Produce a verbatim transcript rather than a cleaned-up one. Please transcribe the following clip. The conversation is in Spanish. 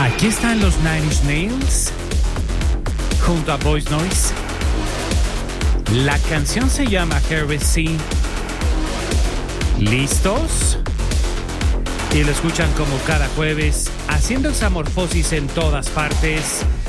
Aquí están los Nine Inch Nails junto a Boys Noise. La canción se llama Heresy. ¿Listos? Y lo escuchan como cada jueves, haciendo examorfosis en todas partes.